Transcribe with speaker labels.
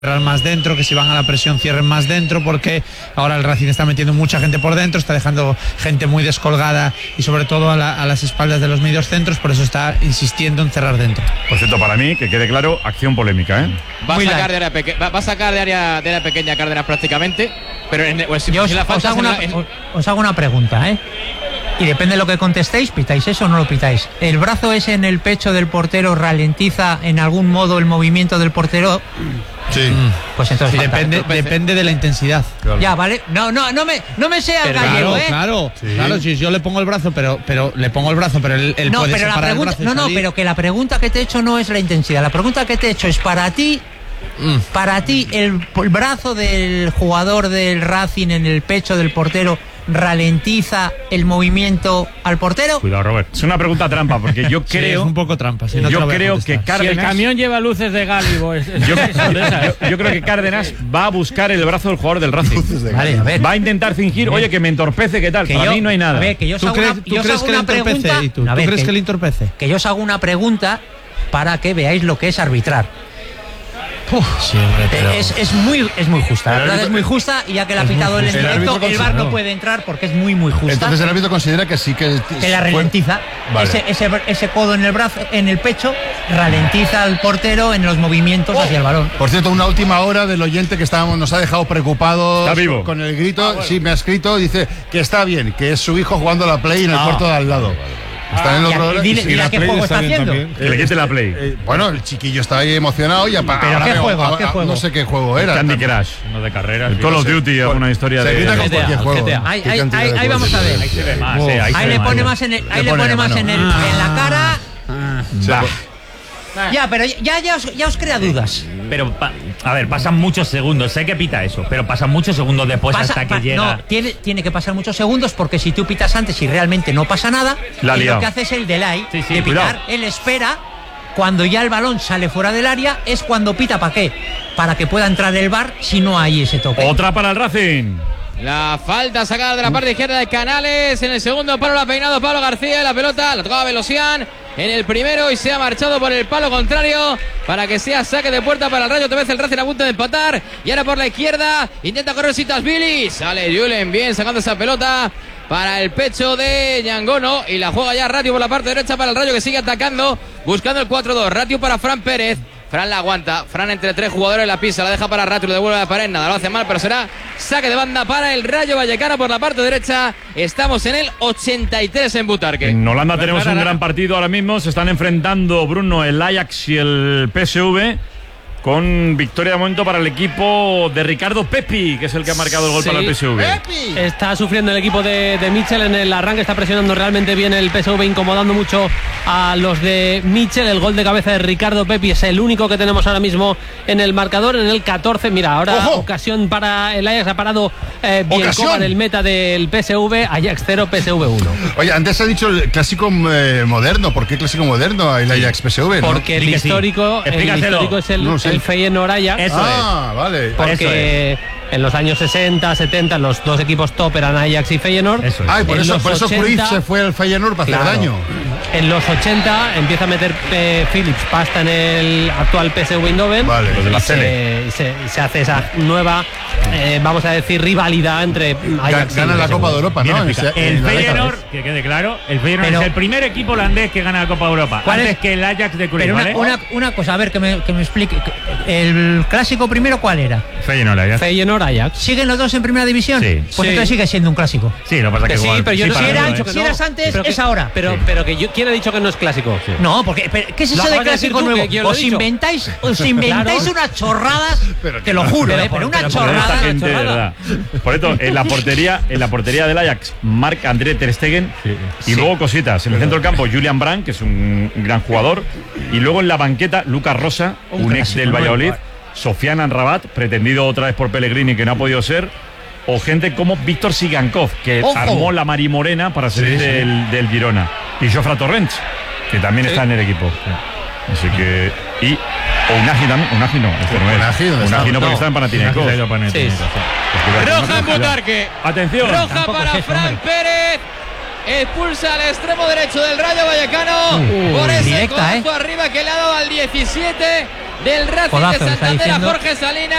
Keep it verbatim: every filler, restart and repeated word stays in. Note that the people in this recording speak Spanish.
Speaker 1: más dentro, que si van a la presión cierren más dentro, porque ahora el Racing está metiendo mucha gente por dentro, está dejando gente muy descolgada y sobre todo a, la, a las espaldas de los medios centros, por eso está insistiendo en cerrar dentro.
Speaker 2: Por cierto, para mí, que quede claro, acción polémica, ¿eh?
Speaker 3: Va a sacar de área, peque va, va a sacar de área, de área pequeña Cárdenas prácticamente, pero en, pues, si,
Speaker 4: Yo os,
Speaker 3: si la
Speaker 4: os, hago una,
Speaker 3: en...
Speaker 4: os hago una pregunta, ¿eh? Y depende de lo que contestéis, ¿pitáis eso o no lo pitáis? ¿El brazo ese en el pecho del portero ralentiza en algún modo el movimiento del portero?
Speaker 1: Sí.
Speaker 4: Pues entonces
Speaker 1: sí, depende, depende de la intensidad.
Speaker 4: Claro. Ya, vale. No, no, no me, no me sea el gallego,
Speaker 1: claro,
Speaker 4: ¿eh?
Speaker 1: Claro, sí. claro, si yo le pongo el brazo, pero, pero le pongo el brazo, pero él, él
Speaker 4: no,
Speaker 1: puede
Speaker 4: pero la
Speaker 1: separar
Speaker 4: pregunta,
Speaker 1: el brazo y
Speaker 4: no,
Speaker 1: salir.
Speaker 4: no, pero que la pregunta que te he hecho no es la intensidad. La pregunta que te he hecho es para ti. Mm. Para ti, el, el brazo del jugador del Racing en el pecho del portero ralentiza el movimiento al portero.
Speaker 2: Cuidado, Robert. Es una pregunta trampa, porque yo creo.
Speaker 1: Sí, es un poco trampa. Si no
Speaker 2: yo creo que Cárdenas.
Speaker 5: Si el camión lleva luces de Gálibo. Es, es,
Speaker 2: yo,
Speaker 5: es
Speaker 2: yo, yo, yo creo que Cárdenas va a buscar el brazo del jugador del Racing.
Speaker 4: Vale, a ver.
Speaker 2: Va a intentar fingir, oye, que me entorpece, ¿qué tal?
Speaker 4: Que
Speaker 2: Para
Speaker 4: yo,
Speaker 2: mí no hay nada.
Speaker 4: A ver, que yo
Speaker 1: ¿Tú crees,
Speaker 4: una,
Speaker 1: ¿tú
Speaker 4: yo
Speaker 1: crees que le entorpece? ¿Y tú,
Speaker 4: ¿Tú
Speaker 1: ver,
Speaker 4: crees
Speaker 1: que, que le entorpece?
Speaker 4: Que yo os hago una pregunta para que veáis lo que es arbitrar. Uf,
Speaker 1: sí, hombre, pero...
Speaker 4: es, es, muy, es muy justa, la verdad árbitro, es muy justa, y ya que la ha pitado el directo, el, el V A R no puede entrar porque es muy muy justa.
Speaker 6: Entonces el árbitro considera que sí que...
Speaker 4: Que la ralentiza, vale. ese, ese, ese codo en el brazo, en el pecho, ralentiza al portero en los movimientos oh. hacia el balón.
Speaker 6: Por cierto, una última hora del oyente que estábamos, nos ha dejado preocupados
Speaker 2: está vivo.
Speaker 6: Con el grito,
Speaker 2: ah, bueno.
Speaker 6: sí, me ha escrito, dice que está bien, que es su hijo jugando a la Play en el ah, cuarto de al lado. Vale, vale. Está en el otro
Speaker 4: hora. Dile, dile a qué juego está haciendo.
Speaker 2: Que le quite la Play.
Speaker 6: Eh, bueno, el chiquillo está ahí emocionado y apa,
Speaker 4: ¿Pero qué juego?
Speaker 6: A,
Speaker 4: ¿Qué juego?
Speaker 6: No sé qué juego era.
Speaker 2: Candy Crush.
Speaker 5: No de carreras.
Speaker 2: El Call of Duty, alguna historia
Speaker 6: se
Speaker 2: de.
Speaker 6: grita con cualquier juego.
Speaker 4: Ahí, ahí, ahí, ahí vamos a ver.
Speaker 5: Ahí se ve más.
Speaker 4: Oh.
Speaker 5: Eh, ahí
Speaker 4: ahí
Speaker 5: se
Speaker 4: le
Speaker 5: ve
Speaker 4: pone
Speaker 5: más,
Speaker 4: más en, el, ahí le pone más en, el, ah. en la cara.
Speaker 6: Ah.
Speaker 4: Ya, pero ya, ya, os, ya os crea dudas.
Speaker 5: Pero, pa, a ver, pasan muchos segundos. Sé que pita eso, pero pasan muchos segundos después
Speaker 4: pasa,
Speaker 5: hasta que
Speaker 4: pa,
Speaker 5: llega.
Speaker 4: No, tiene, tiene que pasar muchos segundos porque si tú pitas antes y realmente no pasa nada, lo que hace es el delay
Speaker 5: sí, sí,
Speaker 4: de pitar.
Speaker 5: Cuidado.
Speaker 4: Él espera. Cuando ya el balón sale fuera del área es cuando pita. ¿Para qué? Para que pueda entrar el V A R si no hay ese toque.
Speaker 2: Otra para el Racing.
Speaker 3: La falta sacada de la parte izquierda de Canales. En el segundo palo la ha peinado Pablo García. La pelota la tocaba Velosian en el primero y se ha marchado por el palo contrario para que sea saque de puerta para el Rayo. Otra vez el Racing a punto de empatar. Y ahora por la izquierda intenta correr Sitasvili. Sale Julen bien sacando esa pelota para el pecho de Ñangono. Y la juega ya Ratio por la parte derecha para el Rayo, que sigue atacando, buscando el cuatro dos. Ratio para Fran Pérez. Fran la aguanta, Fran entre tres jugadores la pisa, la deja para Ratio, lo devuelve a la pared, nada, lo hace mal, pero será saque de banda para el Rayo Vallecano por la parte derecha. Estamos en el ochenta y tres en Butarque.
Speaker 2: En Holanda tenemos un gran partido ahora mismo, se están enfrentando Bruno, el Ajax y el P S V, con victoria de momento para el equipo de Ricardo Pepi, que es el que ha marcado el gol sí. para el P S V.
Speaker 5: ¡Pepi! Está sufriendo el equipo de, de Mitchell en el arranque, está presionando realmente bien el P S V, incomodando mucho a los de Mitchell. El gol de cabeza de Ricardo Pepi es el único que tenemos ahora mismo en el marcador, en el catorce. Mira, ahora ¡ojo! Ocasión para el Ajax, ha parado eh, Bielkova del meta del P S V, Ajax cero, P S V uno.
Speaker 6: Oye, antes ha dicho el clásico eh, moderno. ¿Por qué clásico moderno el Ajax P S V? ¿no?
Speaker 5: Porque el histórico, sí. el histórico es el, no sé. el Feyenoord Ajax.
Speaker 6: Eso ah, es. Vale.
Speaker 5: Porque en los años sesenta, setenta los dos equipos top eran Ajax y Feyenoord.
Speaker 6: Eso es. Ah, y por en eso, por eso Cruyff se fue al Feyenoord para claro. hacer daño.
Speaker 5: En los ochenta empieza a meter eh, Phillips pasta en el actual P S V Eindhoven.
Speaker 6: Vale,
Speaker 5: y, de la se, y se, se hace esa nueva, eh, vamos a decir, rivalidad entre Ajax
Speaker 6: gana
Speaker 5: y
Speaker 6: la Copa de Europa, ¿no?
Speaker 7: El Feyenoord, que quede claro, el Feyenoord es el primer equipo holandés que gana la Copa de Europa, antes es? que el Ajax de Cruyff.
Speaker 4: Pero una,
Speaker 7: ¿vale?
Speaker 4: una, una cosa, a ver, que me, que me explique. ¿El clásico primero cuál era?
Speaker 2: Feyenoord Ajax.
Speaker 5: Feyenoord Ajax.
Speaker 4: ¿Siguen los dos en primera división?
Speaker 2: Sí.
Speaker 4: Pues
Speaker 5: sí.
Speaker 4: entonces sigue siendo un clásico.
Speaker 2: Sí, lo pasa que,
Speaker 5: que sí,
Speaker 2: igual,
Speaker 5: pero yo
Speaker 2: sí,
Speaker 5: no
Speaker 4: si, era,
Speaker 5: dicho que
Speaker 4: si
Speaker 5: no.
Speaker 4: eras antes,
Speaker 5: pero que,
Speaker 4: es ahora.
Speaker 5: Pero,
Speaker 2: sí.
Speaker 5: pero que yo, ¿quién ha dicho que no es clásico? Sí.
Speaker 4: No, porque ¿qué es eso de clásico nuevo? Os inventáis, os inventáis claro. unas chorradas, pero, te lo juro, pero, eh, pero una chorrada.
Speaker 2: Gente, una chorrada. Por esto, en la portería, en la portería del Ajax, Marc-André ter Stegen, sí. y sí. luego cositas. En el centro del campo, Julian Brandt, que es un gran jugador, y luego en la banqueta, Lucas Rosa, un, un ex del Valladolid, Sofiane Amrabat, pretendido otra vez por Pellegrini, que no ha podido ser, o gente como Víctor Sigankov, que Ojo. armó la Marimorena para salir sí, del, sí. del Girona, y Jofre Torrents, que también sí. está en el equipo. Sí. Así que. Y. O Unagi también. Unagi no. Este no es.
Speaker 6: Unagi,
Speaker 2: Unagi no, porque está en Panathinaikos.
Speaker 3: Sí, sí. Roja en Butarque.
Speaker 2: Atención.
Speaker 3: Roja para Fran Pérez. Expulsa al extremo derecho del Rayo Vallecano. Uh, por ese
Speaker 4: directa,
Speaker 3: codazo
Speaker 4: eh.
Speaker 3: arriba que le ha dado al diecisiete. del Racing
Speaker 4: Codazo,
Speaker 3: de
Speaker 4: le está
Speaker 3: Santander a
Speaker 4: diciendo.
Speaker 3: Jorge Salinas.